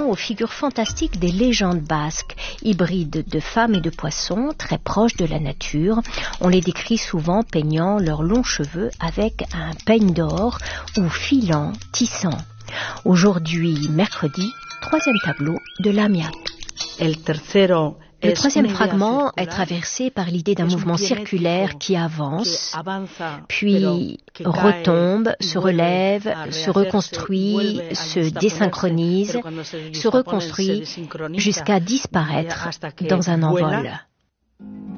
aux figures fantastiques des légendes basques, hybrides de femmes et de poissons, très proches de la nature. On les décrit souvent peignant leurs longs cheveux avec un peigne d'or ou filant, tissant. Aujourd'hui, mercredi, troisième tableau de Lamiak. Le troisième fragment est traversé par l'idée d'un mouvement circulaire qui avance, puis retombe, se relève, se reconstruit, se désynchronise, se reconstruit jusqu'à disparaître dans un envol.